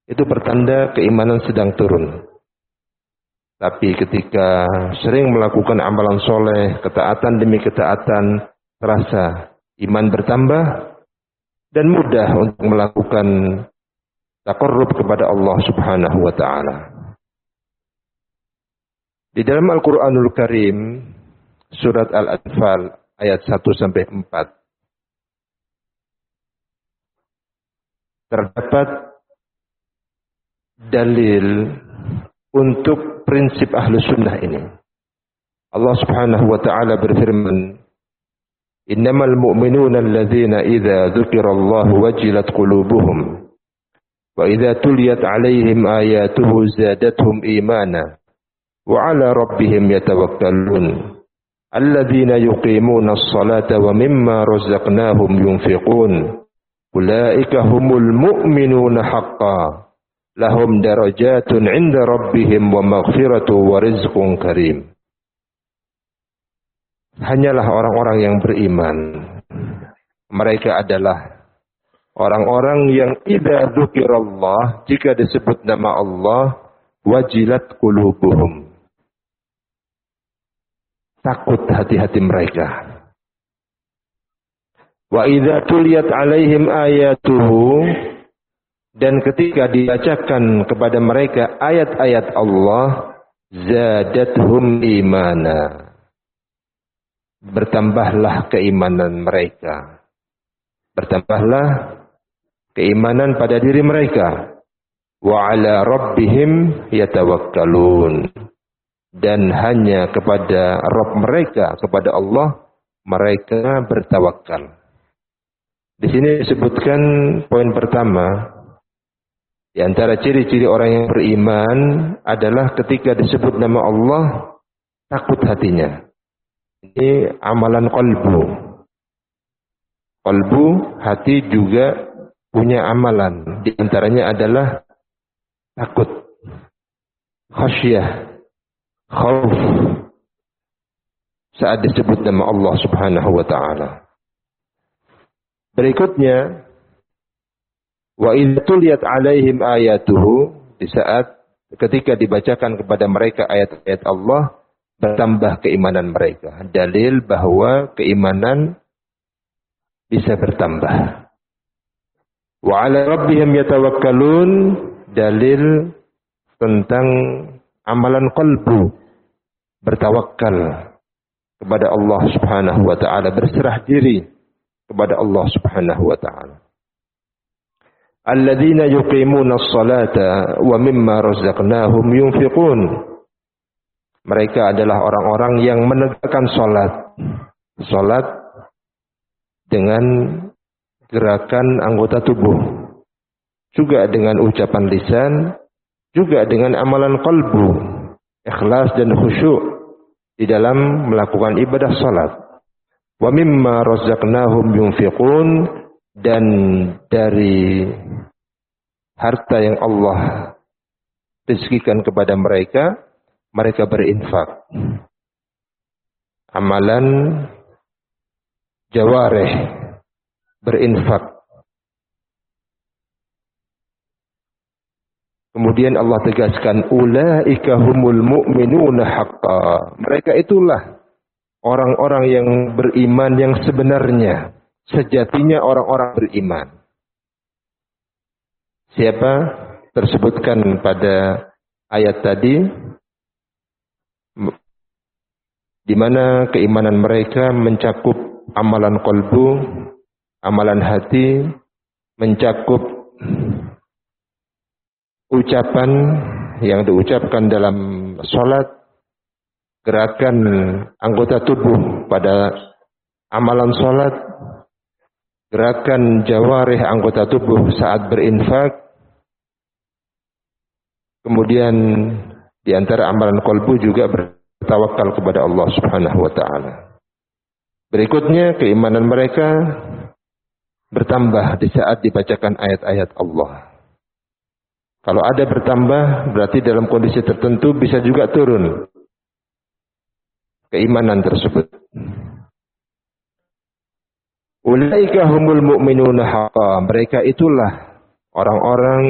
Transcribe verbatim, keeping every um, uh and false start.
itu pertanda keimanan sedang turun. Tapi ketika sering melakukan amalan soleh, ketaatan demi ketaatan, terasa iman bertambah dan mudah untuk melakukan taqarrub kepada Allah Subhanahu wa taala. Di dalam Al-Qur'anul Karim surat Al-Anfal ayat satu sampai empat terdapat dalil untuk prinsip ahlu sunnah ini. Allah Subhanahu wa ta'ala berfirman, innamal mu'minuna alladzina idza dzukirallahu wajilat qulubuhum wa idza tuliyat 'alaihim ayatuhu zadatuhum imana wa 'ala rabbihim yatawakkalun alladzina yuqimuna as-salata wa mimma razaqnahum yunfiqun ulaika humul mu'minuna haqqan lahum darajatun 'inda rabbihim wa maghfiratu wa rizqun karim. Hanyalah orang-orang yang beriman. Mereka adalah orang-orang yang idza dzukirallah, jika disebut nama Allah, wajilat qulubuhum. Takut hati-hati mereka. Wa idza tuliyat 'alaihim ayatuhu, dan ketika dibacakan kepada mereka ayat-ayat Allah, zadathum imana, bertambahlah keimanan mereka. Bertambahlah keimanan pada diri mereka. Wa 'ala rabbihim yatawakkalun, dan hanya kepada Rabb mereka, kepada Allah mereka bertawakal. Di sini disebutkan poin pertama. Di antara ciri-ciri orang yang beriman adalah ketika disebut nama Allah, takut hatinya. Ini amalan qalbu. Qalbu, hati juga punya amalan. Di antaranya adalah takut, khasyah, khauf saat disebut nama Allah Subhanahu wa ta'ala. Berikutnya, wa idza tuliyat 'alaihim ayatuhu, di saat ketika dibacakan kepada mereka ayat-ayat Allah, bertambah keimanan mereka. Dalil bahwa keimanan bisa bertambah. Wa 'ala rabbihim yatawakkalun, dalil tentang amalan qalbu, bertawakal kepada Allah Subhanahu wa ta'ala, berserah diri kepada Allah Subhanahu wa ta'ala. Alladzina yuqimuna as-salata wa mimma razaqnahum yunfiqun. Mereka adalah orang-orang yang menegakkan salat. Salat dengan gerakan anggota tubuh, juga dengan ucapan lisan, juga dengan amalan qalbu, ikhlas dan khusyuk di dalam melakukan ibadah salat. Wa mimma razaqnahum yunfiqun, dan dari harta yang Allah rezekikan kepada mereka, mereka berinfak. Amalan jawarih, berinfak. Kemudian Allah tegaskan, ulaika humul mu'minuna haqqan. Mereka itulah orang-orang yang beriman yang sebenarnya. Sejatinya orang-orang beriman. Siapa? Tersebutkan pada ayat tadi, di mana keimanan mereka mencakup amalan qalbu, amalan hati, mencakup ucapan yang diucapkan dalam sholat, gerakan anggota tubuh pada amalan sholat, gerakan jawarih anggota tubuh saat berinfak, kemudian di antara amalan qalbu juga bertawakal kepada Allah Subhanahu wa ta'ala. Berikutnya, keimanan mereka bertambah di saat dibacakan ayat-ayat Allah. Kalau ada bertambah, berarti dalam kondisi tertentu bisa juga turun keimanan tersebut. Ulaika humul mu'minuna haqqan. Mereka itulah orang-orang